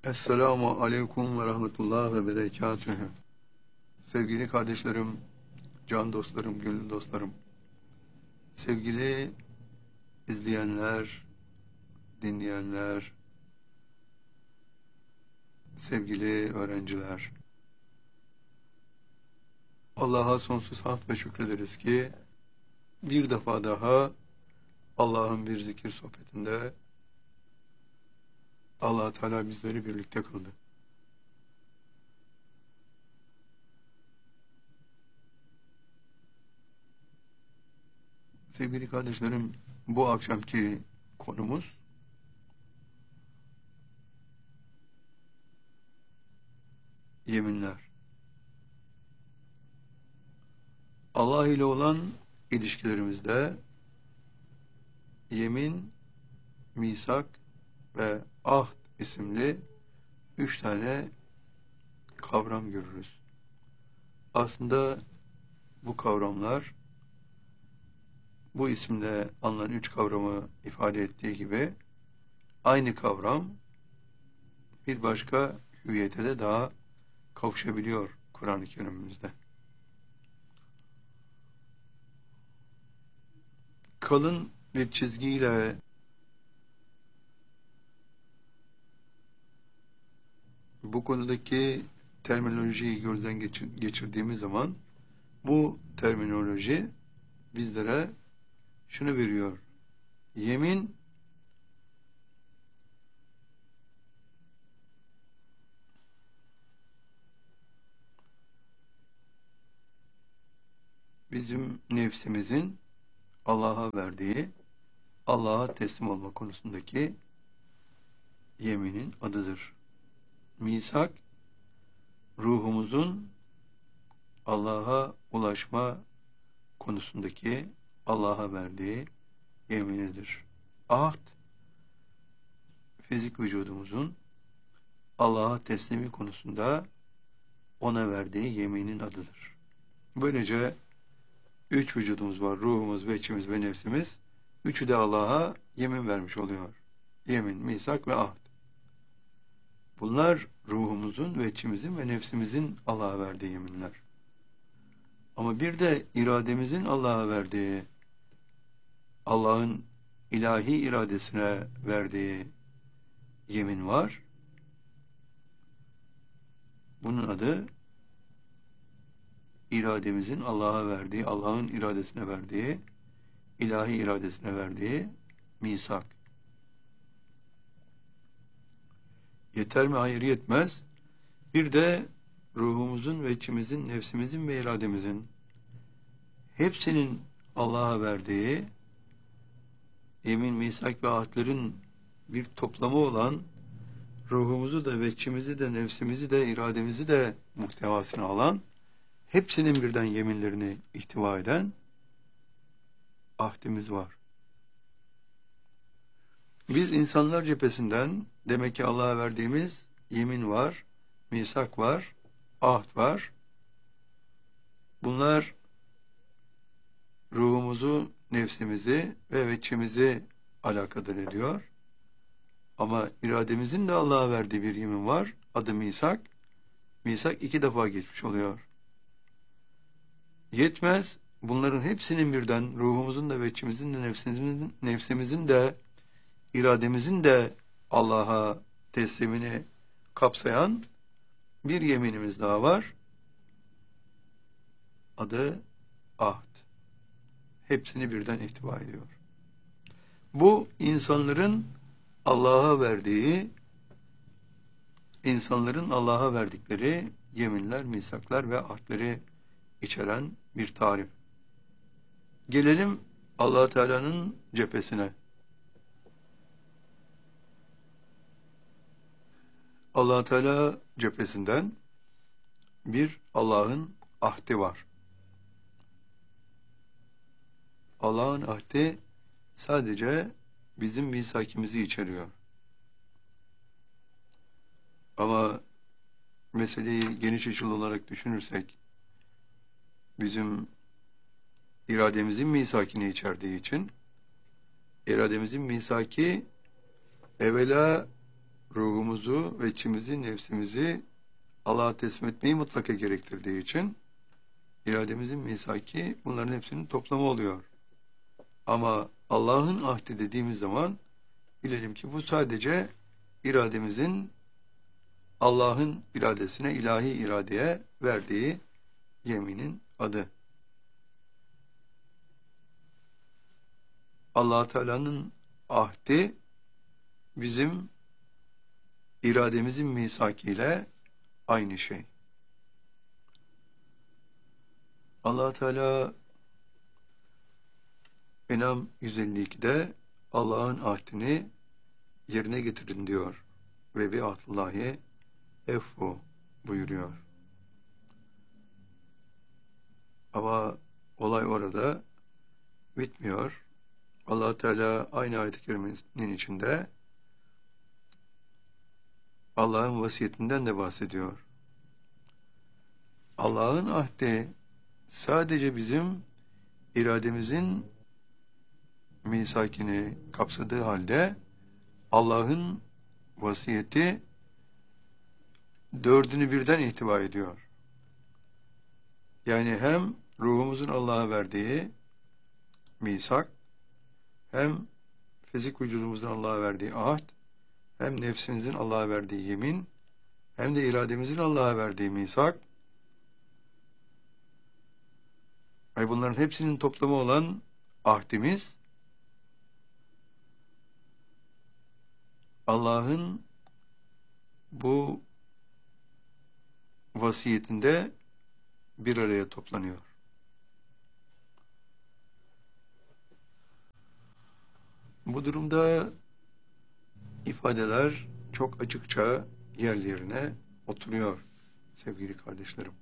Esselamu aleyküm ve rahmetullah ve berekatühü. Sevgili kardeşlerim, can dostlarım, gönül dostlarım, sevgili izleyenler, dinleyenler, sevgili öğrenciler, Allah'a sonsuz hamd ve şükrederiz ki bir defa daha Allah'ın bir zikir sohbetinde Allah Teala bizleri birlikte kıldı. Sevgili kardeşlerim, bu akşamki konumuz yeminler. Allah ile olan ilişkilerimizde yemin, misak ve ahd isimli 3 tane kavram görürüz. Aslında bu kavramlar bu isimle alınan 3 kavramı ifade ettiği gibi aynı kavram bir başka hüviyete de daha kavuşabiliyor Kur'an-ı Kerim'imizde. Kalın bir çizgiyle bu konudaki terminolojiyi gözden geçirdiğimiz zaman bu terminoloji bizlere şunu veriyor. Yemin bizim nefsimizin Allah'a verdiği, Allah'a teslim olma konusundaki yeminin adıdır. Misak, ruhumuzun Allah'a ulaşma konusundaki Allah'a verdiği yeminidir. Ahd, fizik vücudumuzun Allah'a teslimi konusunda ona verdiği yeminin adıdır. Böylece 3 vücudumuz var, ruhumuz, veçimiz ve nefsimiz. Üçü de Allah'a yemin vermiş oluyor. Yemin, misak ve ahd. Bunlar ruhumuzun, veçimizin ve nefsimizin Allah'a verdiği yeminler. Ama bir de irademizin Allah'a verdiği, Allah'ın ilahi iradesine verdiği yemin var. Bunun adı irademizin Allah'a verdiği, Allah'ın iradesine verdiği, ilahi iradesine verdiği misak. Yeter mi? Hayır, yetmez. Bir de ruhumuzun ve içimizin, nefsimizin ve irademizin hepsinin Allah'a verdiği yemin, misak ve ahdlerin bir toplamı olan ruhumuzu da, veçimizi de, nefsimizi de, irademizi de muhtevasına alan, hepsinin birden yeminlerini ihtiva eden ahdimiz var. Biz insanlar cephesinden demek ki Allah'a verdiğimiz yemin var, misak var, ahd var. Bunlar ruhumuzu, nefsimizi ve veçimizi alakadar ediyor. Ama irademizin de Allah'a verdiği bir yemin var. Adı misak. Misak 2 defa geçmiş oluyor. Yetmez. Bunların hepsinin birden ruhumuzun da, veçimizin de, nefsimizin de, irademizin de Allah'a teslimini kapsayan bir yeminimiz daha var. Adı ahd. Hepsini birden ihtiva ediyor. Bu insanların Allah'a verdiği, insanların Allah'a verdikleri yeminler, misaklar ve ahdleri içeren bir tarif. Gelelim Allah Teala'nın cephesine. Allah Teala cephesinden bir Allah'ın ahdi var. Allah'ın ahdi sadece bizim misakimizi içeriyor. Ama meseleyi geniş açılı olarak düşünürsek, bizim irademizin misakini içerdiği için, irademizin misaki evvela ruhumuzu ve içimizi, nefsimizi Allah'a teslim etmeyi mutlaka gerektirdiği için irademizin misaki bunların hepsinin toplamı oluyor. Ama Allah'ın ahdi dediğimiz zaman bilelim ki bu sadece irademizin Allah'ın iradesine, ilahi iradeye verdiği yeminin adı. Allah Teala'nın ahdi bizim irademizin misakiyle aynı şey. Allah Teala En'am 152'de Allah'ın ahdini yerine getirin diyor. Ve bi ahdillahi effu buyuruyor. Ama olay orada bitmiyor. Allah Teala aynı ayet-i kerimenin içinde Allah'ın vasiyetinden de bahsediyor. Allah'ın ahdi sadece bizim irademizin misakini kapsadığı halde Allah'ın vasiyeti dördünü birden ihtiva ediyor. Yani hem ruhumuzun Allah'a verdiği misak, hem fizik vücudumuzun Allah'a verdiği ahd, hem nefsimizin Allah'a verdiği yemin, hem de irademizin Allah'a verdiği misak. Bunların hepsinin toplamı olan ahdimiz, Allah'ın bu vasiyetinde bir araya toplanıyor. Bu durumda ifadeler çok açıkça yerlerine oturuyor sevgili kardeşlerim.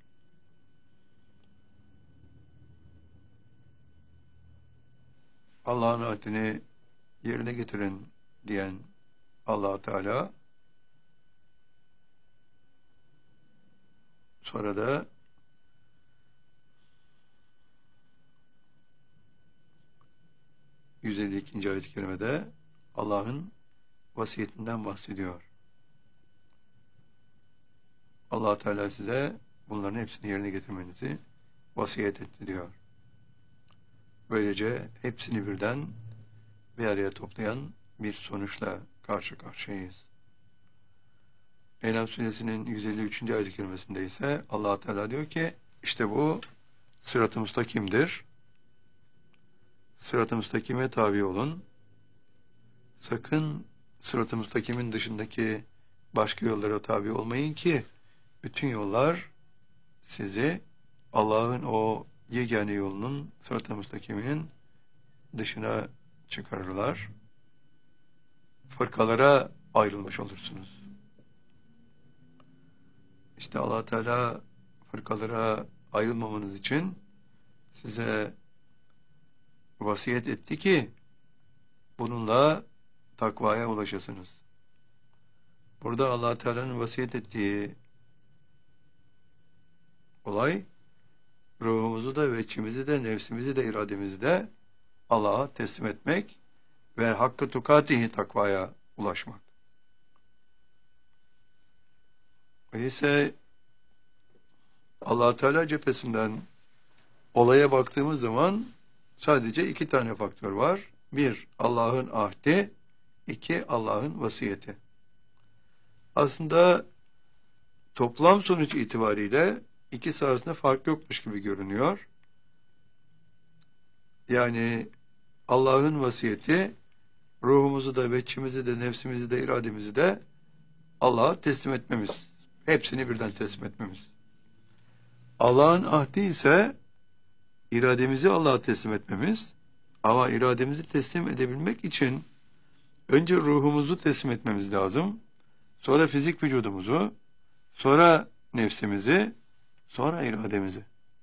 Allah'ın ahdini yerine getirin diyen Allah Teala sonra da %52. ayet-i kerimede Allah'ın vasiyetinden bahsediyor. Allah Teala size bunların hepsini yerine getirmenizi vasiyet etti diyor. Böylece hepsini birden bir araya toplayan bir sonuçla karşı karşıyayız. En'am suresinin 153. ayet-i kerimesinde ise Allah Teala diyor ki işte bu sırat-ı müstakimdir. Sırat-ı müstakime tabi olun. Sakın sırat-ı müstakimin dışındaki başka yollara tabi olmayın ki bütün yollar sizi Allah'ın o yegane yolunun sırat-ı müstakiminin dışına çıkarırlar. Fırkalara ayrılmış olursunuz. İşte Allah Teala fırkalara ayrılmamanız için size vasiyet etti ki bununla takvaya ulaşasınız. Burada Allah Teala'nın vasiyet ettiği olay ruhumuzu da ve içimizi de nefsimizi de irademizi de Allah'a teslim etmek ve hakkı tukatihi takvaya ulaşmak. Öyleyse Allah Teala cephesinden olaya baktığımız zaman sadece iki tane faktör var. Bir, Allah'ın ahdi, iki, Allah'ın vasiyeti. Aslında toplam sonuç itibariyle ikisi arasında fark yokmuş gibi görünüyor. Yani Allah'ın vasiyeti ruhumuzu da, içimizi de, nefsimizi de, irademizi de Allah'a teslim etmemiz. Hepsini birden teslim etmemiz. Allah'ın ahdi ise irademizi Allah'a teslim etmemiz. Ama irademizi teslim edebilmek için önce ruhumuzu teslim etmemiz lazım. Sonra fizik vücudumuzu, sonra nefsimizi, sonra irademizi.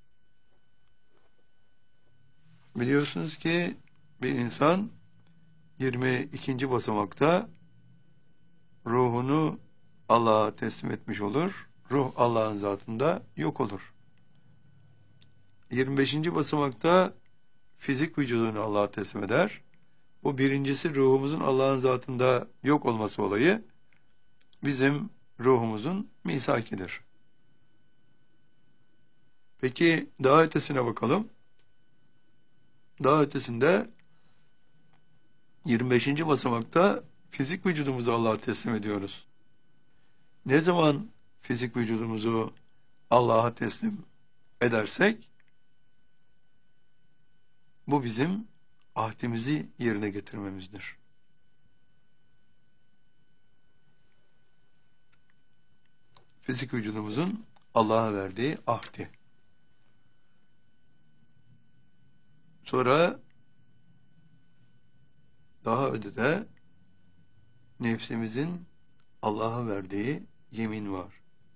Biliyorsunuz ki bir insan 22. basamakta ruhunu Allah'a teslim etmiş olur. Ruh Allah'ın zatında yok olur. 25. basamakta fizik vücudunu Allah'a teslim eder. Bu birincisi ruhumuzun Allah'ın zatında yok olması olayı. bizim ruhumuzun misakidir. Peki daha ötesine bakalım. Daha ötesinde 25. basamakta fizik vücudumuzu Allah'a teslim ediyoruz. Ne zaman fizik vücudumuzu Allah'a teslim edersek, bu bizim ahdimizi yerine getirmemizdir. Fizik vücudumuzun Allah'a verdiği ahdi. Sonra daha ötede nefsimizin Allah'a verdiği yemin var.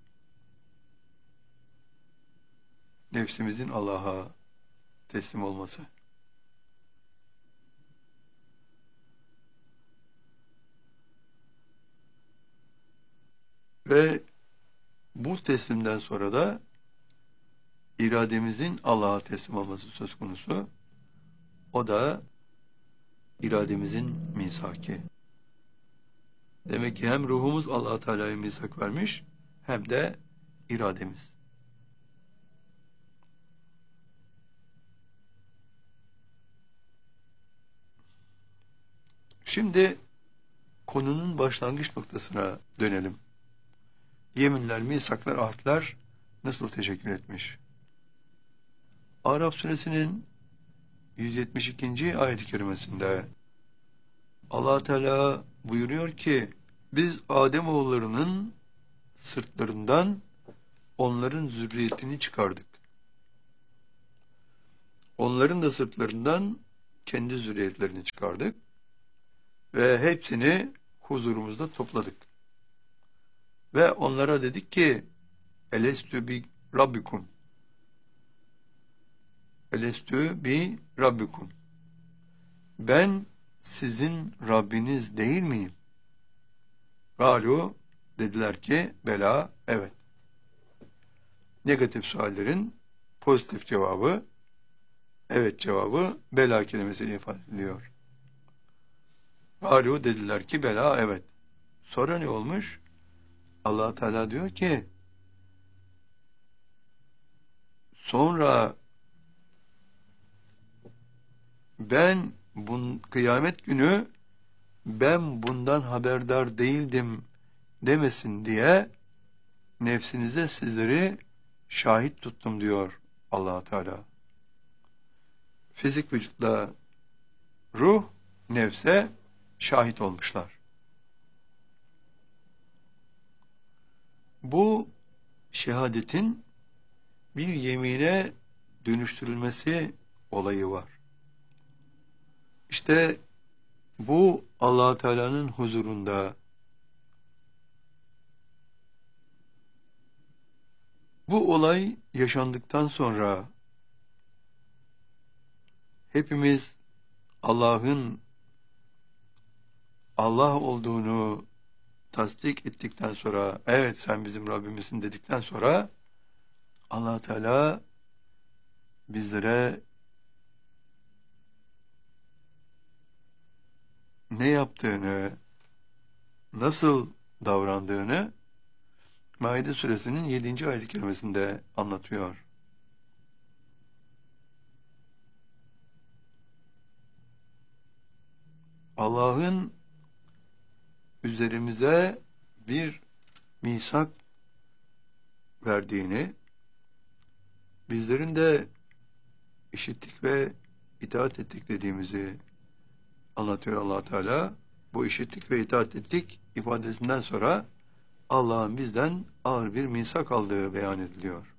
Nefsimizin Allah'a teslim olması. Ve bu teslimden sonra da irademizin Allah'a teslim olması söz konusu. O da irademizin misaki. Demek ki hem ruhumuz Allah-u Teala'ya misak vermiş, hem de irademiz. Şimdi konunun başlangıç noktasına dönelim. Yeminler, misaklar, ahdler nasıl teşekkür etmiş? Araf suresinin 172. ayet-i kerimesinde Allah Teala buyuruyor ki, biz Ademoğullarının sırtlarından onların zürriyetini çıkardık. Onların da sırtlarından kendi zürriyetlerini çıkardık ve hepsini huzurumuzda topladık. Ve onlara dedik ki, elestü bi rabbikum, elestü bi rabbikum, ben sizin Rabbiniz değil miyim? Galu, dediler ki, bela, evet. Negatif suallerin pozitif cevabı, evet cevabı, bela kelimesiyle ifade ediliyor. Galu, dediler ki, bela, evet. Sonra ne olmuş? Allah Teala diyor ki, sonra ben kıyamet günü ben bundan haberdar değildim demesin diye nefsinize sizleri şahit tuttum diyor Allah Teala. Fizik vücutla ruh nefse şahit olmuşlar. Bu şehadetin bir yemine dönüştürülmesi olayı var. İşte bu Allah Teala'nın huzurunda bu olay yaşandıktan sonra hepimiz Allah'ın Allah olduğunu tasdik ettikten sonra, evet sen bizim Rabbimizsin dedikten sonra Allah Teala bizlere ne yaptığını, nasıl davrandığını Maide suresinin 7. ayet-i kerimesinde anlatıyor. Allah'ın üzerimize bir misak verdiğini, bizlerin de işittik ve itaat ettik dediğimizi anlatıyor Allah Teala. Bu işittik ve itaat ettik ifadesinden sonra Allah'ın bizden ağır bir misak aldığı beyan ediliyor.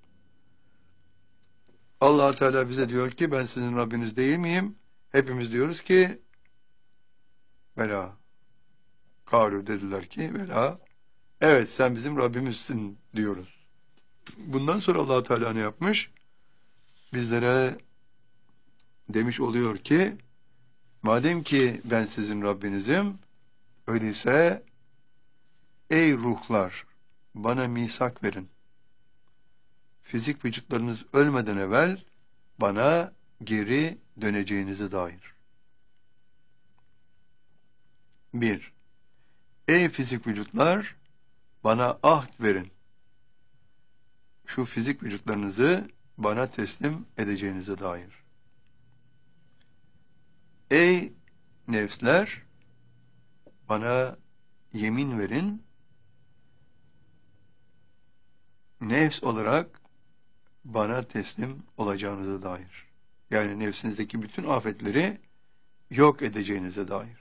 Allah Teala bize diyor ki, ben sizin Rabbiniz değil miyim? Hepimiz diyoruz ki bela. Kalu, dediler ki bela. Evet sen bizim Rabbimizsin diyoruz. Bundan sonra Allah Teala ne yapmış? Bizlere demiş oluyor ki, madem ki ben sizin Rabbinizim, öyleyse ey ruhlar, bana misak verin. Fizik vücutlarınız ölmeden evvel bana geri döneceğinize dair. 1. Ey fizik vücutlar, bana ahd verin. Şu fizik vücutlarınızı bana teslim edeceğinize dair. Ey nefsler, bana yemin verin. Nefs olarak bana teslim olacağınıza dair. Yani nefsinizdeki bütün afetleri yok edeceğinize dair.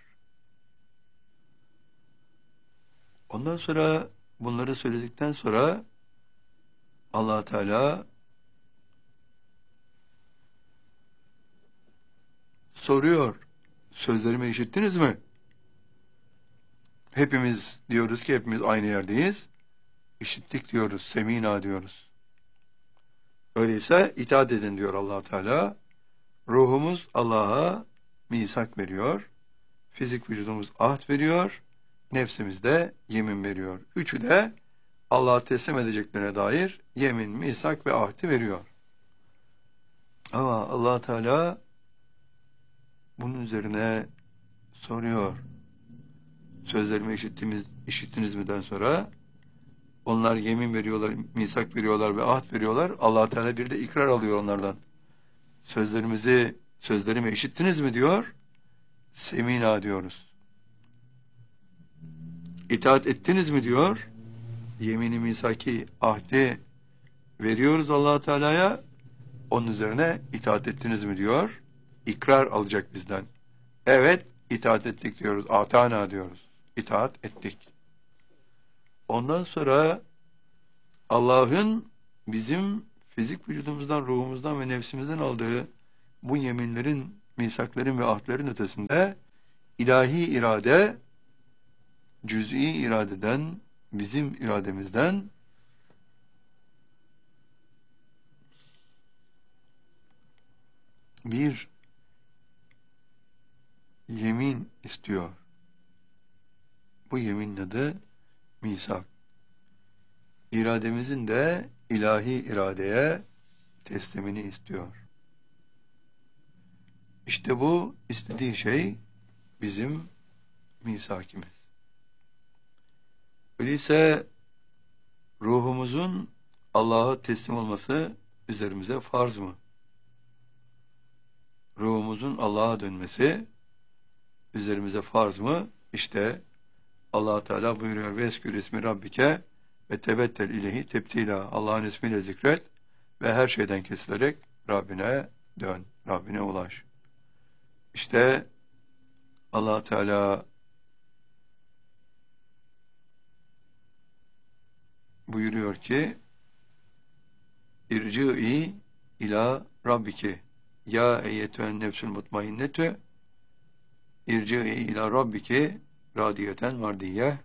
Ondan sonra bunları söyledikten sonra Allah Teala soruyor. Sözlerimi işittiniz mi? Hepimiz diyoruz ki hepimiz aynı yerdeyiz. İşittik diyoruz, semina diyoruz. Öyleyse itaat edin diyor Allah Teala. Ruhumuz Allah'a misak veriyor. Fizik vücudumuz ahd veriyor. Nefsimiz de yemin veriyor. Üçü de Allah'a teslim edeceklerine dair yemin, misak ve ahdi veriyor. Ama Allah Teala bunun üzerine soruyor. Sözlerimi işittiniz mi'den sonra onlar yemin veriyorlar, misak veriyorlar ve ahd veriyorlar. Allah Teala bir de ikrar alıyor onlardan. Sözlerimi işittiniz mi diyor. Semina diyoruz. İtaat ettiniz mi diyor. Yemini, misaki, ahdi veriyoruz Allah Teala'ya. Onun üzerine itaat ettiniz mi diyor. İkrar alacak bizden. Evet, itaat ettik diyoruz. Atana diyoruz. İtaat ettik. Ondan sonra Allah'ın bizim fizik vücudumuzdan, ruhumuzdan ve nefsimizden aldığı bu yeminlerin, misakların ve ahdlerin ötesinde ilahi irade, cüz'i iradeden, bizim irademizden bir yemin istiyor. Bu yeminin adı misak. İrademizin de ilahi iradeye teslimini istiyor. İşte bu istediği şey bizim misakimiz. Öyleyse ruhumuzun Allah'a teslim olması üzerimize farz mı? Ruhumuzun Allah'a dönmesi üzerimize farz mı? İşte Allah Teala buyuruyor: "Veskür ismi Rabbike ve tebettel ilehi tebtila." Allah'ın ismiyle zikret ve her şeyden kesilerek Rabbine dön, Rabbine ulaş. İşte Allah Teala buyuruyor ki: "İrci'i ila Rabbiki ya eyyetühen nefsül mutmainnetü irci'i ila Rabbiki radiyeten mardiyye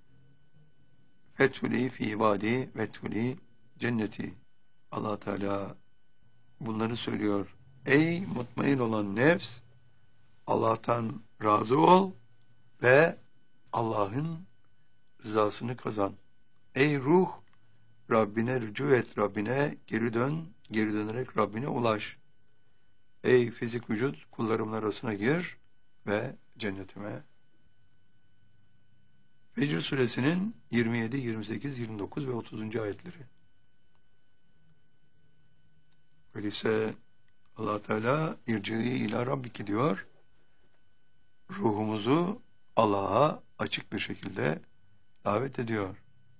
fethuli fi ibadi vethuli cenneti." Allah Teala bunları söylüyor. Ey mutmain olan nefs, Allah'tan razı ol ve Allah'ın rızasını kazan. Ey ruh, Rabbine rücu et, Rabbine geri dön, geri dönerek Rabbine ulaş. Ey fizik vücut, kullarımın arasına gir ve cennetime. Fecr suresinin 27, 28, 29 ve 30. ayetleri. Öyleyse Allah Teala irci'i ila Rabbiki diyor. Ruhumuzu Allah'a açık bir şekilde davet ediyor.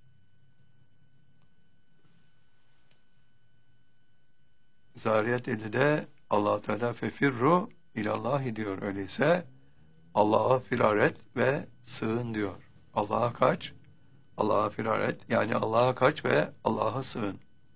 Zariyat 50'de Allah Teala fefirru ilallahi diyor. Öyleyse Allah'a firar et ve sığın diyor. Allah'a kaç, Allah'a firar et. Yani Allah'a kaç ve Allah'a sığın.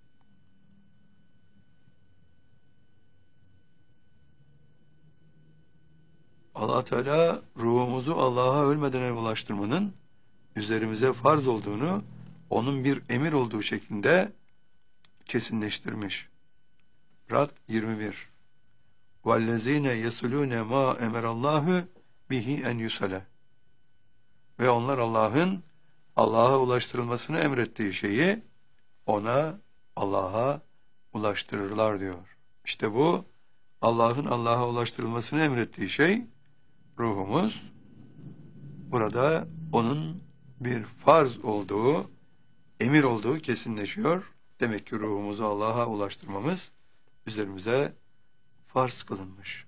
Allah Teala ruhumuzu Allah'a ölmeden evvel ulaştırmanın üzerimize farz olduğunu, onun bir emir olduğu şeklinde kesinleştirmiş. Rad 21. وَالَّذ۪ينَ يَسُلُونَ مَا اَمَرَ اللّٰهُ bihi en yusale. Ve onlar Allah'a ulaştırılmasını emrettiği şeyi Allah'a ulaştırırlar diyor. İşte bu Allah'ın Allah'a ulaştırılmasını emrettiği şey ruhumuz. Burada onun bir farz olduğu, emir olduğu kesinleşiyor. Demek ki ruhumuzu Allah'a ulaştırmamız üzerimize farz kılınmış.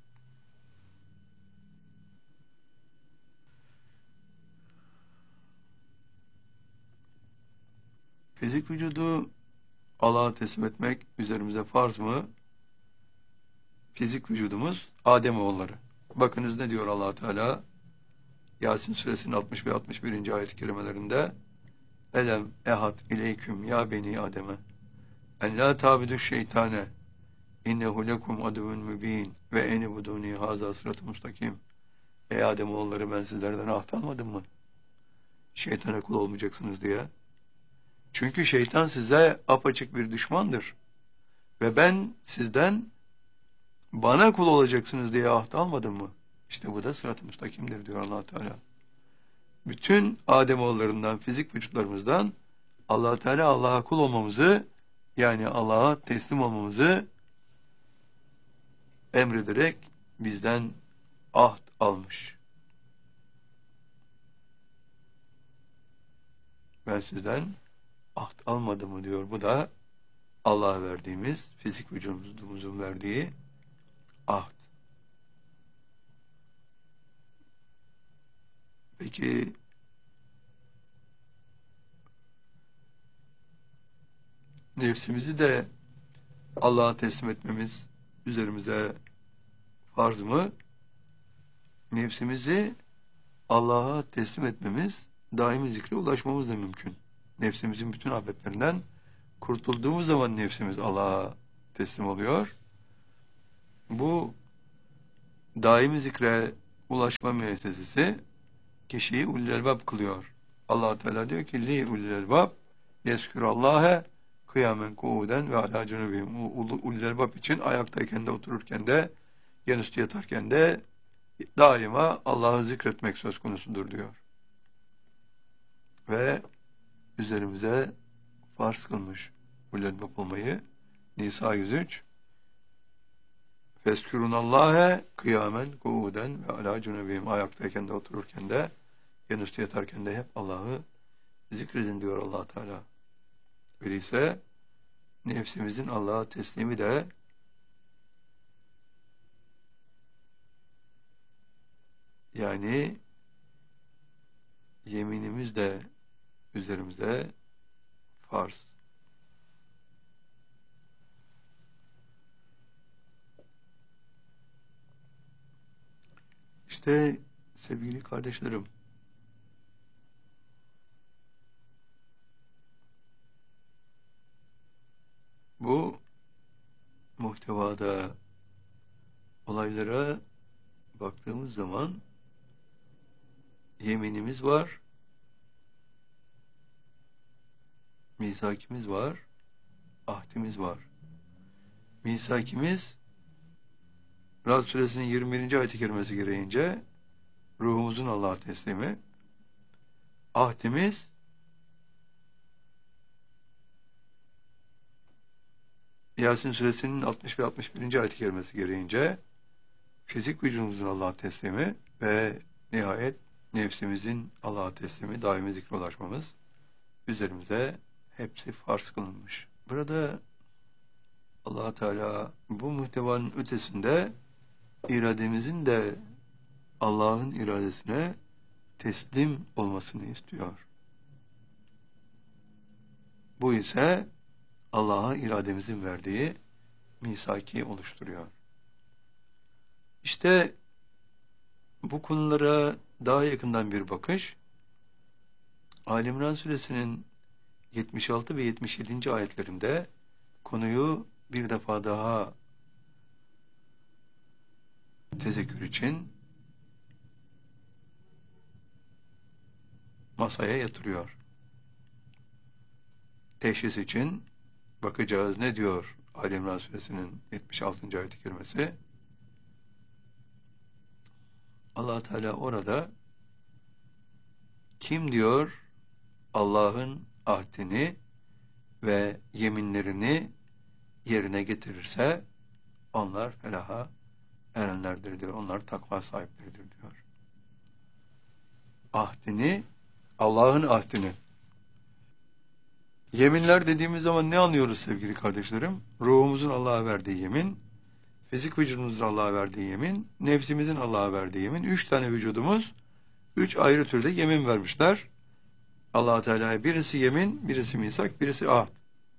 Fizik vücudu Allah'a teslim etmek üzerimize farz mı? Fizik vücudumuz Ademoğulları. Bakınız ne diyor Allah Teala? Yasin suresinin 60 ve 61. ayet-i kerimelerinde Elem ehad ileyküm ya beni Adem'e en la tabidu şeytane innehu lekum aduvun mübin ve enibuduni haza sıratı mustakim. Ey Ademoğulları, ben sizlerden ahd almadım mı? Şeytana kul olmayacaksınız diye. Çünkü şeytan size apaçık bir düşmandır. Ve ben sizden bana kul olacaksınız diye ahd almadım mı? İşte bu da sırat-ı müstakimdir diyor Allah Teala. Bütün Ademoğullarından, fizik vücutlarımızdan Allah Teala Allah'a kul olmamızı, yani Allah'a teslim olmamızı emrederek bizden ahd almış. Ben sizden ahd almadım mı diyor. Bu da Allah'a verdiğimiz, fizik vücudumuzun verdiği ahd. Peki nefsimizi de Allah'a teslim etmemiz üzerimize farz mı? Nefsimizi Allah'a teslim etmemiz, daimi zikre ulaşmamız da mümkün. Nefsimizin bütün afetlerinden kurtulduğumuz zaman nefsimiz Allah'a teslim oluyor. Bu daimi zikre ulaşma müessesesi kişiyi ulul elbab kılıyor. Allah Teala diyor ki li ulul elbab yeskürallâhe kıyamen kuuden ve alâ cunubihim. Ulul elbab için ayaktayken de, otururken de, yanüstü yatarken de daima Allah'ı zikretmek söz konusudur diyor. Ve üzerimize farz kılmış ulul elbab olmayı. Nisa 103 Feskürunallâhe kıyamen kuuden ve alâ cunubihim. Ayaktayken de, otururken de, yanüstü yatarken de hep Allah'ı zikredin diyor Allah Teala. Öyleyse nefsimizin Allah'a teslimi de yani yeminimiz de üzerimize farz. İşte sevgili kardeşlerim, bu muhtevada olaylara baktığımız zaman yeminimiz var, misakimiz var, ahdimiz var. Misakimiz Rad suresinin 21. ayet-i kerimesi gereğince ruhumuzun Allah'a teslimi. Ahdimiz Yasin suresinin 60 ve 61. ayet-i kerimesi gereğince fizik vücudumuzun Allah'a teslimi ve nihayet nefsimizin Allah'a teslimi, daimi zikre ulaşmamız üzerimize hepsi farz kılınmış. Burada Allah Teala bu muhtevanın ötesinde irademizin de Allah'ın iradesine teslim olmasını istiyor. Bu ise Allah'a irademizin verdiği misaki oluşturuyor. İşte bu konulara daha yakından bir bakış, Ali İmran suresinin 76 ve 77. ayetlerinde konuyu bir defa daha tezekkür için masaya yatırıyor. Teşhis için bakacağız. Ne diyor Ali İmran suresinin 76. ayet-i kerimesi? Allah Teala orada kim diyor Allah'ın ahdini ve yeminlerini yerine getirirse onlar felaha erenlerdir diyor. Onlar takva sahipleridir diyor. Ahdini Allah'ın ahdini. Yeminler dediğimiz zaman ne anlıyoruz sevgili kardeşlerim? Ruhumuzun Allah'a verdiği yemin, fizik vücudumuzun Allah'a verdiği yemin, nefsimizin Allah'a verdiği yemin. 3 tane vücudumuz, 3 ayrı türde yemin vermişler. Allah Teala'ya birisi yemin, birisi misak, birisi ahd.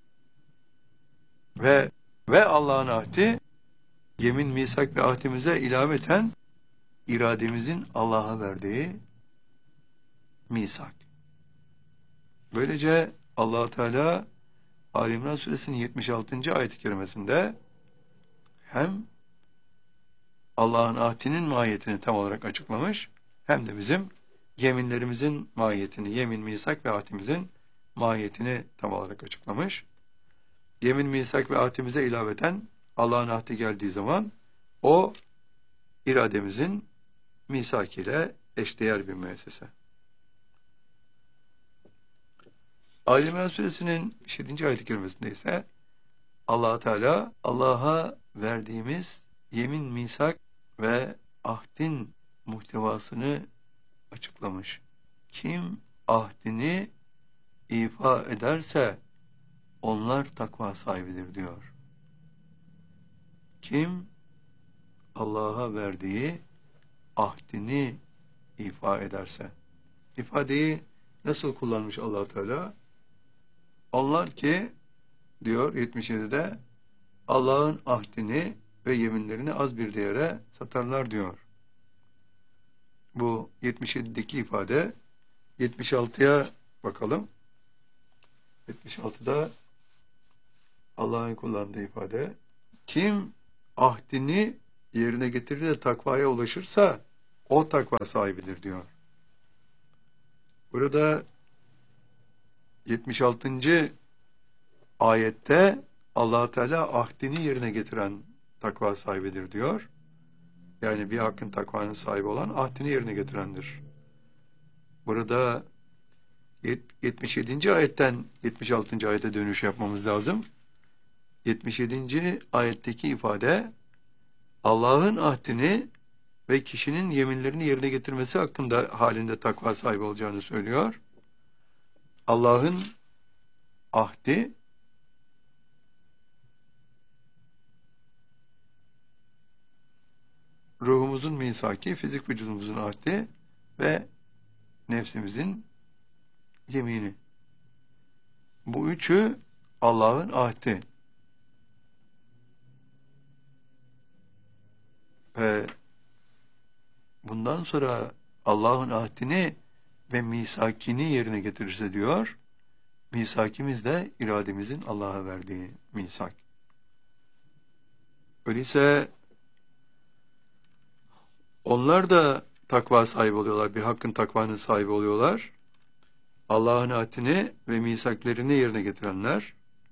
Ve Allah'ın ahdi, yemin, misak ve ahdimize ilaveten irademizin Allah'a verdiği misak. Böylece Allah Teala Ali İmran Suresinin 76. ayet-i kerimesinde hem Allah'ın ahdinin mahiyetini tam olarak açıklamış, hem de bizim yeminlerimizin mahiyetini, yemin, misak ve ahdimizin mahiyetini tam olarak açıklamış. Yemin, misak ve ahdimize ilaveten Allah'ın ahdi geldiği zaman o irademizin misak ile eşdeğer bir müessese. Ali İmran Suresinin 7. ayet-i kerimesinde ise Allah Teala Allah'a verdiğimiz yemin, misak ve ahdin muhtevasını açıklamış. Kim ahdini ifa ederse onlar takva sahibidir diyor. Kim Allah'a verdiği ahdini ifa ederse. İfadeyi nasıl kullanmış Allah Teala? Onlar ki diyor 77'de Allah'ın ahdini ve yeminlerini az bir değere satarlar diyor. Bu 77'deki ifade. 76'ya bakalım. 76'da Allah'ın kullandığı ifade. Kim ahdini yerine getirir de takvaya ulaşırsa o takva sahibidir diyor. Burada 76. ayette Allah Teala ahdini yerine getiren takva sahibidir diyor. Yani bir hakkın takvanın sahibi olan ahdini yerine getirendir. Burada 77. ayetten 76. ayete dönüş yapmamız lazım. 77. ayetteki ifade Allah'ın ahdini ve kişinin yeminlerini yerine getirmesi hakkında halinde takva sahibi olacağını söylüyor. Allah'ın ahdi ruhumuzun misaki, fizik vücudumuzun ahdi ve nefsimizin yemini. Bu üçü Allah'ın ahdi. Ve bundan sonra Allah'ın ahdini ve misakini yerine getirirse diyor, misakimiz de irademizin Allah'a verdiği misak. Öyleyse onlar da takva sahibi oluyorlar, bir hakkın takvanın sahibi oluyorlar. Allah'ın ahdini ve misaklerini yerine getirenler,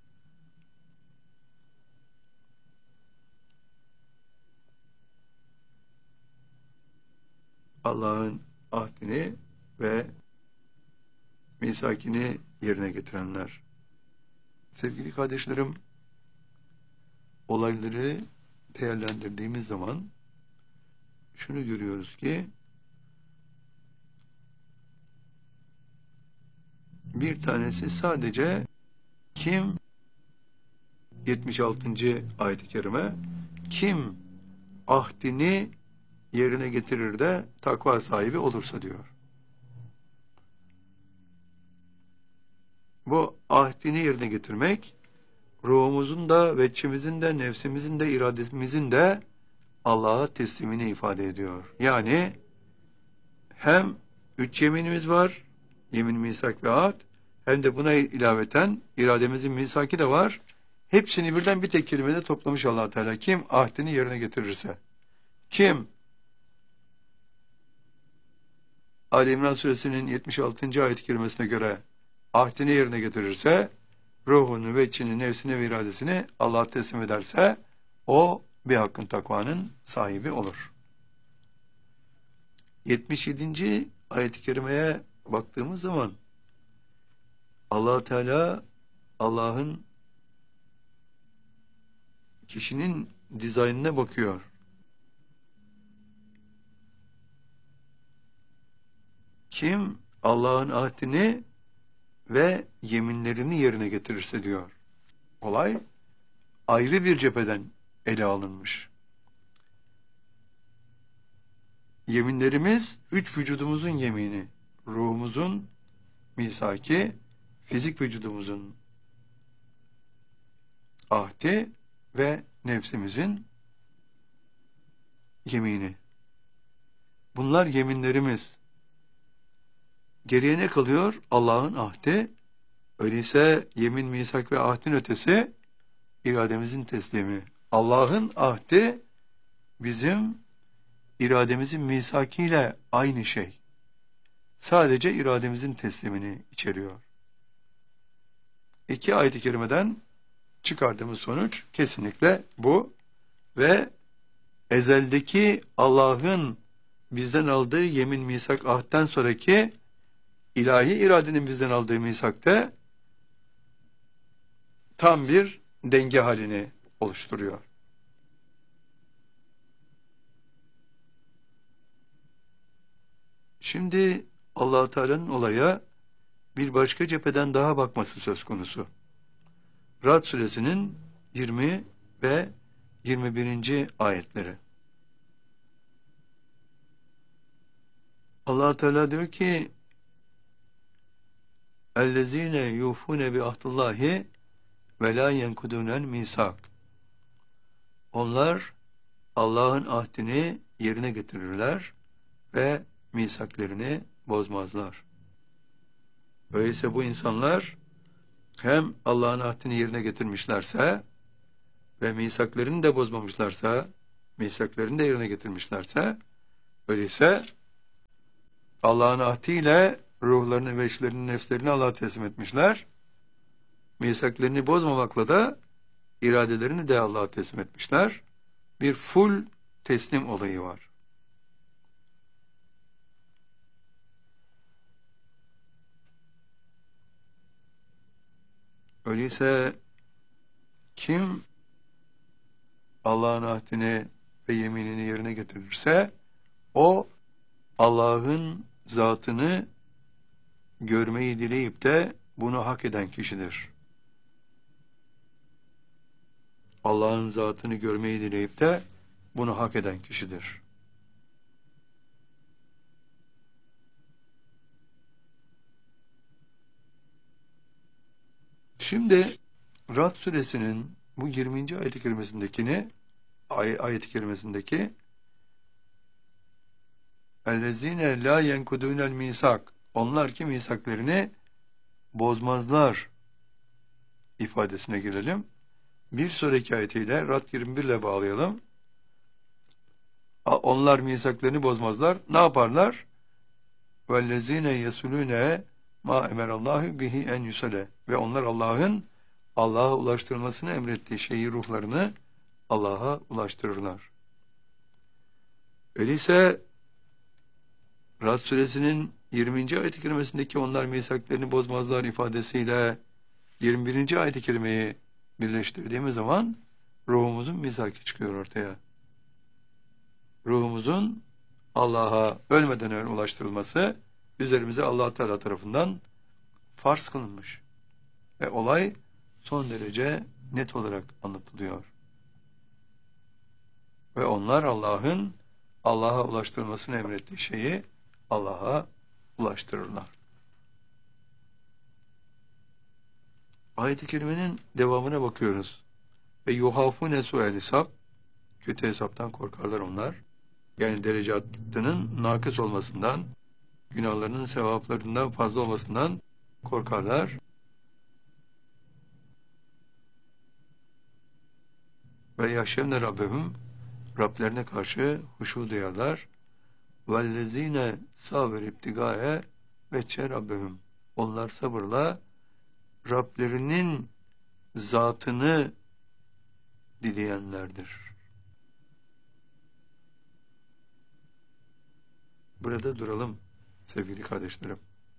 Allah'ın ahdini ve misakini yerine getirenler. Sevgili kardeşlerim, olayları değerlendirdiğimiz zaman şunu görüyoruz ki bir tanesi sadece kim 76. ayet-i kerime kim ahdini yerine getirir de takva sahibi olursa diyor. Bu ahdini yerine getirmek ruhumuzun da, veçimizin de, nefsimizin de, irademizin de Allah'a teslimini ifade ediyor. Yani hem 3 yeminimiz var, yemin, misak ve ahd, hem de buna ilaveten irademizin misaki de var. Hepsini birden bir tek kelimede toplamış Allah Teala. Kim ahdini yerine getirirse. Kim Ali İmran Suresinin 76. ayet-i kerimesine göre ahdini yerine getirirse, ruhunu, veçini, nefsini ve iradesini Allah'a teslim ederse, o bir hakkın takvanın sahibi olur. 77. ayet-i kerimeye baktığımız zaman Allah Teala Allah'ın kişinin dizaynına bakıyor. Kim Allah'ın ahdini ve yeminlerini yerine getirirse diyor. Olay ayrı bir cepheden ele alınmış. Yeminlerimiz üç vücudumuzun yemini, ruhumuzun misaki, fizik vücudumuzun ahdi ve nefsimizin yemini. Bunlar yeminlerimiz. Geriye ne kalıyor? Allah'ın ahdi. Öyleyse yemin, misak ve ahdin ötesi irademizin teslimi. Allah'ın ahdi bizim irademizin misakiyle aynı şey. Sadece irademizin teslimini içeriyor. İki ayet-i kerimeden çıkardığımız sonuç kesinlikle bu ve ezeldeki Allah'ın bizden aldığı yemin, misak, ahdden sonraki ilahi iradenin bizden aldığı misakta tam bir denge halini oluşturuyor. Şimdi Allah-u Teala'nın olaya bir başka cepheden daha bakması söz konusu. Ra'd suresinin 20 ve 21. ayetleri. Allah Teala diyor ki: "Ellezine yufune bi ahdillahi ve la yenkudunel misak." Onlar Allah'ın ahdini yerine getirirler ve misaklerini bozmazlar. Öyleyse bu insanlar hem Allah'ın ahdini yerine getirmişlerse ve misaklarını da bozmamışlarsa, misaklarını da yerine getirmişlerse, öyleyse Allah'ın ahdiyle ruhlarını ve işlerini, nefslerini Allah'a teslim etmişler. Misaklarını bozmamakla da iradelerini de Allah'a teslim etmişler. Bir full teslim olayı var. Öyleyse kim Allah'ın ahdini ve yeminini yerine getirirse o Allah'ın zatını görmeyi dileyip de bunu hak eden kişidir. Allah'ın zatını görmeyi dileyip de bunu hak eden kişidir. Şimdi Ra'd suresinin bu 20. ayet-i kerimesindekini ayet-i kerimesindeki "Ellezine la yenkudunel misak" onlar ki misaklerini bozmazlar ifadesine gelelim. Bir sonraki ayetiyle Ra'd 21 ile bağlayalım. Onlar misaklarını bozmazlar. Ne yaparlar? "Vellezine yesulune ma emerallahu bihi en yusale" ve onlar Allah'a ulaştırılmasını emrettiği şeyi, ruhlarını Allah'a ulaştırırlar. Öyleyse Ra'd suresinin 20. ayet-i kerimesindeki onlar misaklarını bozmazlar ifadesiyle 21. ayet-i kerimeyi birleştirdiğimiz zaman ruhumuzun misaki çıkıyor ortaya. Ruhumuzun Allah'a ölmeden önce ulaştırılması üzerimize Allah Teala tarafından farz kılınmış. Ve olay son derece net olarak anlatılıyor. Ve onlar Allah'a ulaştırılmasını emrettiği şeyi Allah'a ulaştırırlar. Ayet-i kerimenin devamına bakıyoruz. Ve yuhafune su'el hesap, kötü hesaptan korkarlar onlar. Yani derecatının nakıs olmasından, günahlarının sevaplarından fazla olmasından korkarlar. Ve yahşevne rabbehum, Rablerine karşı huşu duyarlar. Vellezine saber ibtigae veçhe rabbehum. Onlar sabırla Rablerinin zatını dileyenlerdir. Burada duralım sevgili kardeşlerim.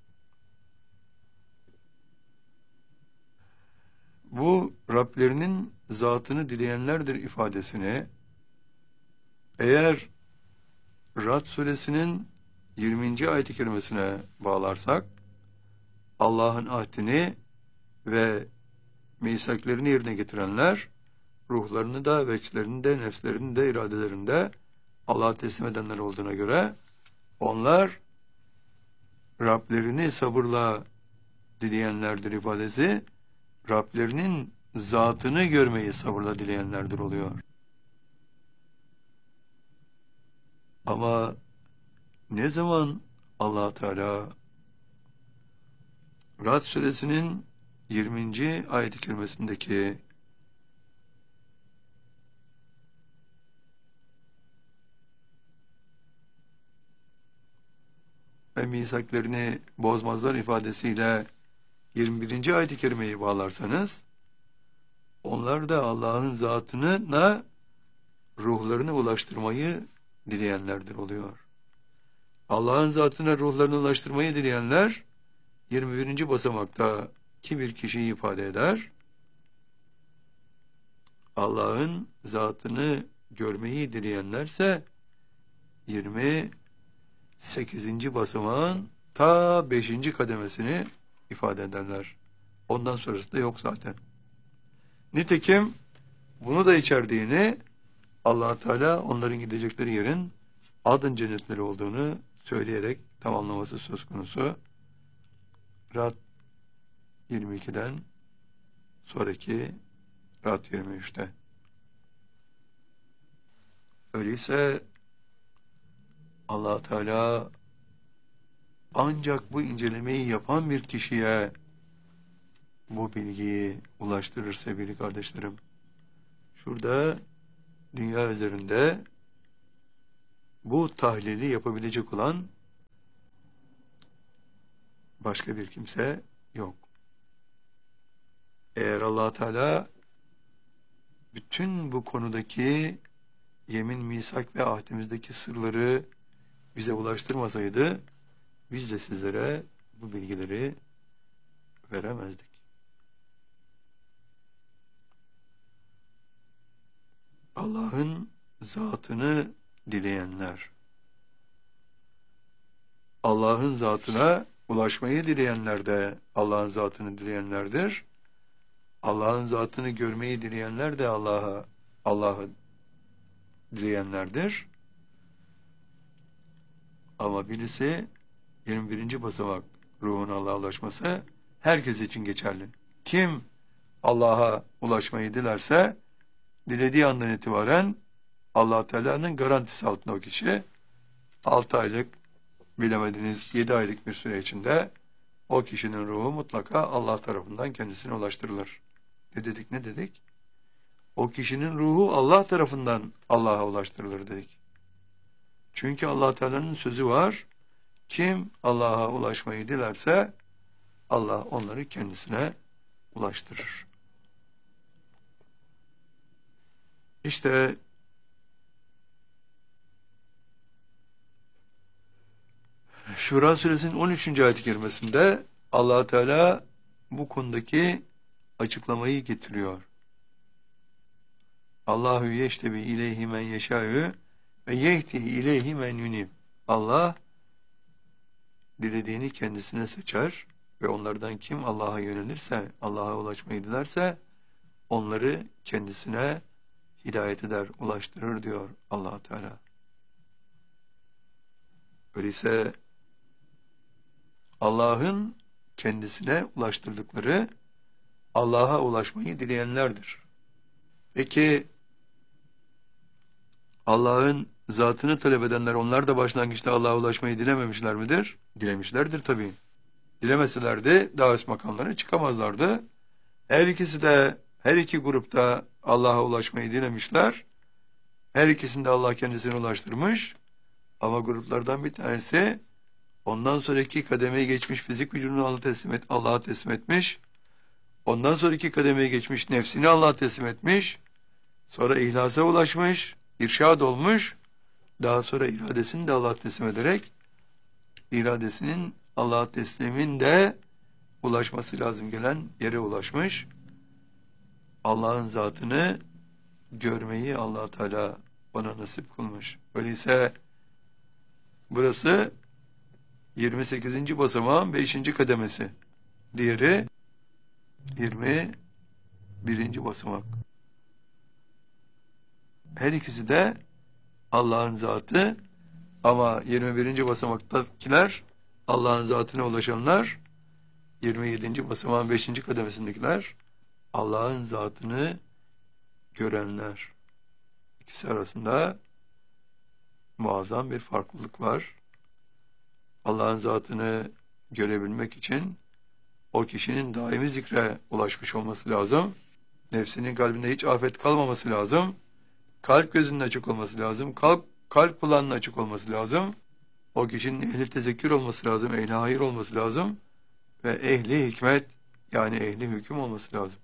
Bu Rablerinin zatını dileyenlerdir ifadesini eğer Ra'd suresinin 20. ayet-i kerimesine bağlarsak, Allah'ın ahdini ve misaklerini yerine getirenler, ruhlarını da, veçlerini de, nefslerini de, iradelerini de Allah'a teslim edenler olduğuna göre, onlar Rablerini sabırla dileyenlerdir ifadesi, Rablerinin zatını görmeyi sabırla dileyenlerdir oluyor. Ama ne zaman Allah Teala Ra'd suresinin 20. ayet-i kerimesindeki ve misaklerini bozmazlar ifadesiyle 21. ayet-i kerimeyi bağlarsanız, onlar da Allah'ın zatına ruhlarını ulaştırmayı dileyenlerdir oluyor. Allah'ın zatına ruhlarını ulaştırmayı dileyenler 21. basamakta ki bir kişiyi ifade eder. Allah'ın zatını görmeyi dileyenlerse 28. basamağın ta 5. kademesini ifade ederler. Ondan sonrası da yok zaten. Nitekim bunu da içerdiğini Allah Teala onların gidecekleri yerin adın cennetleri olduğunu söyleyerek tamamlaması söz konusu. Ra'd 22'den sonraki Ra'd 23'te. Öyleyse Allah Teala ancak bu incelemeyi yapan bir kişiye bu bilgiyi ulaştırır sevgili kardeşlerim. Şurada dünya üzerinde bu tahlili yapabilecek olan başka bir kimse yok. Eğer Allah Teala bütün bu konudaki yemin, misak ve ahdimizdeki sırları bize ulaştırmasaydı, biz de sizlere bu bilgileri veremezdik. Allah'ın zatını dileyenler, Allah'ın zatına ulaşmayı dileyenler de Allah'ın zatını dileyenlerdir. Allah'ın zatını görmeyi dileyenler de Allah'ı dileyenlerdir. Ama birisi 21. basamak ruhun Allah'a ulaşması herkes için geçerli. Kim Allah'a ulaşmayı dilerse dilediği andan itibaren Allah Teala'nın garantisi altında o kişi 6 aylık bilemediniz 7 aylık bir süre içinde o kişinin ruhu mutlaka Allah tarafından kendisine ulaştırılır. Ne dedik? O kişinin ruhu Allah tarafından Allah'a ulaştırılır dedik. Çünkü Allah Teala'nın sözü var. Kim Allah'a ulaşmayı dilerse Allah onları kendisine ulaştırır. İşte Şura suresinin 13. ayet-i kerimesinde Allah Teala bu konudaki açıklamayı getiriyor. Allahu yeştebi ileyhi men yeşâ'ü ve yehdi ileyhi men yunib. Allah dilediğini kendisine seçer ve onlardan kim Allah'a yönelirse, Allah'a ulaşmayı dilerse onları kendisine hidayet eder, ulaştırır diyor Allah Teala. Öyleyse Allah'ın kendisine ulaştırdıkları Allah'a ulaşmayı dileyenlerdir. Peki Allah'ın zatını talep edenler, onlar da başlangıçta Allah'a ulaşmayı dilememişler midir? Dilemişlerdir tabii. Dilemeselerdi daha üst makamlara çıkamazlardı. Her ikisi de, her iki grupta Allah'a ulaşmayı dilemişler. Her ikisinde Allah kendisine ulaştırmış. Ama gruplardan bir tanesi ondan sonraki kademeye geçmiş fizik vücudunu Allah'a teslim etmiş. Ondan sonraki kademeye geçmiş nefsini Allah'a teslim etmiş. Sonra ihlasa ulaşmış, irşad olmuş. Daha sonra iradesini de Allah'a teslim ederek iradesinin Allah'a teslimin de ulaşması lazım gelen yere ulaşmış. Allah'ın zatını görmeyi Allah Teala bana nasip kılmış. Öyleyse burası 28. basamağın 5. kademesi. Diğeri 21. basamak. Her ikisi de Allah'ın zatı ama 21. basamaktakiler Allah'ın zatına ulaşanlar, 27. basamağın 5. kademesindekiler Allah'ın zatını görenler. İkisi arasında muazzam bir farklılık var. Allah'ın zatını görebilmek için o kişinin daimi zikre ulaşmış olması lazım. Nefsinin kalbinde hiç afet kalmaması lazım. Kalp gözünün açık olması lazım. Kalp kulağının açık olması lazım. O kişinin ehli tezekkür olması lazım. Ehli hayır olması lazım. Ve ehli hikmet, yani ehli hüküm olması lazım.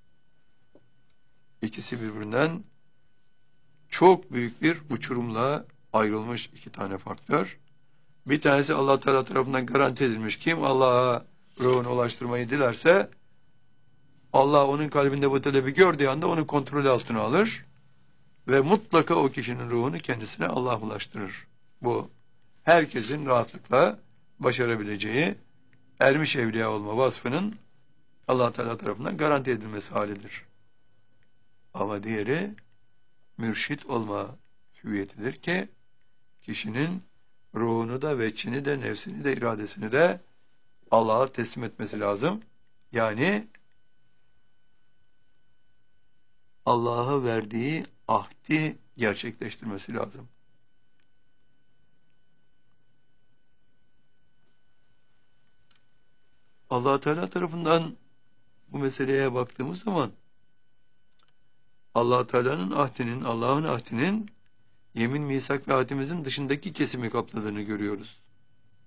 İkisi birbirinden çok büyük bir uçurumla ayrılmış iki tane faktör. Bir tanesi Allah Teala tarafından garanti edilmiş. Kim Allah'a ruhunu ulaştırmayı dilerse Allah onun kalbinde bu talebi gördüğü anda onu kontrol altına alır ve mutlaka o kişinin ruhunu kendisine Allah ulaştırır. Bu herkesin rahatlıkla başarabileceği ermiş evliya olma vasfının Allah Teala tarafından garanti edilmesi halidir. Ama diğeri mürşit olma hüviyetidir ki kişinin ruhunu da, veçhini de, nefsini de, iradesini de Allah'a teslim etmesi lazım. Yani Allah'a verdiği ahdi gerçekleştirmesi lazım. Allah Teala tarafından bu meseleye baktığımız zaman Allah Teala'nın ahdinin, Allah'ın ahdinin yemin, misak ve ahdimizin dışındaki kesimi kapladığını görüyoruz.